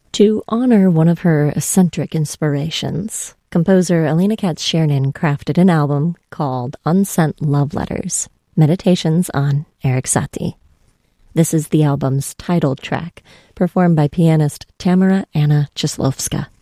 To honor one of her eccentric inspirations, composer Alina Katz-Chernin crafted an album called Unsent Love Letters, Meditations on Erik Satie. This is the album's title track, performed by pianist Tamara Anna Cieslowska.